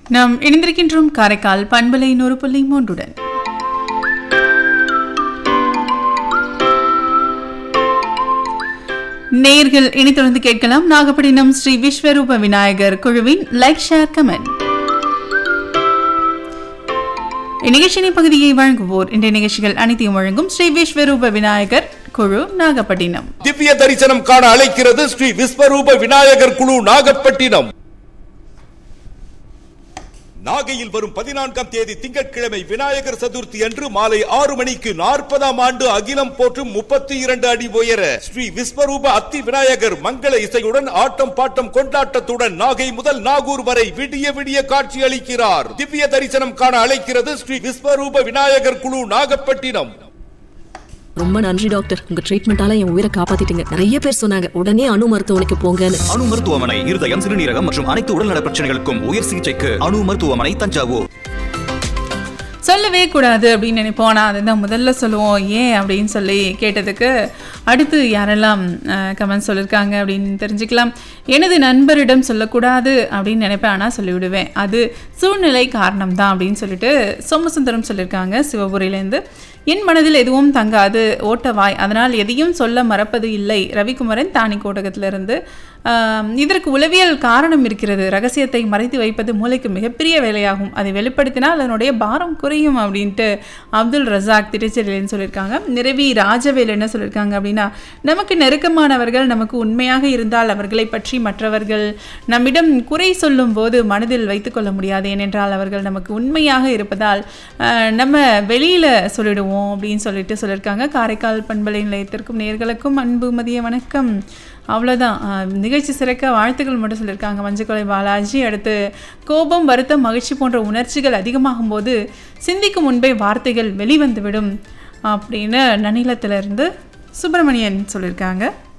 நாம் இணைந்திருக்கின்றோம் காரைக்கால் பண்பலை 100.3 நேயர்கள் இனி தொடர்ந்து கேட்கலாம். நாகப்பட்டினம் ஸ்ரீ விஸ்வரூப விநாயகர் குழுவின் லைக் ஷேர் கமெண்ட். இந்நிகழ்ச்சியின் பகுதியை வழங்குவோர் இன்றைய நிகழ்ச்சிகள் அனைத்தையும் வழங்கும் ஸ்ரீ விஸ்வரூப விநாயகர் குழு நாகப்பட்டினம். திவ்ய தரிசனம் காண அழைக்கிறது ஸ்ரீ விஸ்வரூப விநாயகர் குழு நாகப்பட்டினம். நாகையில் வரும் 14ஆம் தேதி திங்கட்கிழமை விநாயகர் சதுர்த்தி அன்று மாலை 6 மணிக்கு 40ஆம் ஆண்டு அகிலம் போற்றும் 32 அடி உயர ஸ்ரீ விஸ்வரூப அத்தி விநாயகர் மங்கள இசையுடன் ஆட்டம் பாட்டம் கொண்டாட்டத்துடன் நாகை முதல் நாகூர் வரை விடிய விடிய காட்சி அளிக்கிறார். திவ்ய தரிசனம் காண அழைக்கிறது ஸ்ரீ விஸ்வரூப விநாயகர் குழு நாகப்பட்டினம். ரொம்ப நன்றி டாக்டர், உங்க ட்ரீட்மெண்டால என் உயிரை காப்பாத்திட்டீங்க. நிறைய பேர் சொன்னாங்க உடனே அணு மருத்துவமனைக்கு போங்கன்னு. அணு மருத்துவமனை இருதயம், சிறுநீரகம் மற்றும் அனைத்து உடல்நல பிரச்சனைகளுக்கும் உயர் சிகிச்சைக்கு அணு மருத்துவமனை, தஞ்சாவூர். சொல்லவே கூடாது அப்படின்னு நினைப்போம். ஆனால் அதுதான் முதல்ல சொல்லுவோம். ஏன் அப்படின்னு சொல்லி கேட்டதுக்கு அடுத்து யாரெல்லாம் கமெண்ட் சொல்லியிருக்காங்க அப்படின்னு தெரிஞ்சுக்கலாம். எனது நண்பரிடம் சொல்லக்கூடாது அப்படின்னு நினைப்பேன், ஆனால் சொல்லிவிடுவேன். அது சூழ்நிலை காரணம் தான் அப்படின்னு சொல்லிட்டு சோமசுந்தரம் சொல்லியிருக்காங்க சிவபுரியிலேருந்து. என் மனதில் எதுவும் தங்காது ஓட்டவாய், அதனால் எதையும் சொல்ல மறப்பது இல்லை. ரவிக்குமரன் தானி கோட்டகத்திலிருந்து. இதற்கு உளவியல் காரணம் இருக்கிறது. ரகசியத்தை மறைத்து வைப்பது மூளைக்கு மிகப்பெரிய வேலையாகும். அதை வெளிப்படுத்தினால் அதனுடைய பாரம் குறையும் அப்படின்ட்டு அப்துல் ரசாக் திருச்செரியிலேன்னு சொல்லியிருக்காங்க. நிறைவி ராஜவேல் என்ன சொல்லியிருக்காங்க அப்படின்னா, நமக்கு நெருக்கமானவர்கள் நமக்கு உண்மையாக இருந்தால் அவர்களை பற்றி மற்றவர்கள் நம்மிடம் குறை சொல்லும் போது மனதில் வைத்துக்கொள்ள முடியாது. ஏனென்றால் அவர்கள் நமக்கு உண்மையாக இருப்பதால் நம்ம வெளியில் சொல்லிடுவோம் அப்படின்னு சொல்லியிருக்காங்க. காரைக்கால் பண்பலை நிலையத்திற்கும் நேயர்களுக்கும் அன்பு மதிய வணக்கம். அவ்வளோதான், நிகழ்ச்சி சிறக்க வாழ்த்துக்கள் மட்டும் சொல்லியிருக்காங்க மஞ்சக்கொலை பாலாஜி. அடுத்து கோபம், வருத்தம், மகிழ்ச்சி போன்ற உணர்ச்சிகள் அதிகமாகும் போது சிந்திக்கும் முன்பே வார்த்தைகள் வெளிவந்துவிடும் அப்படின்னு நனிலத்திலிருந்து சுப்பிரமணியன் சொல்லியிருக்காங்க.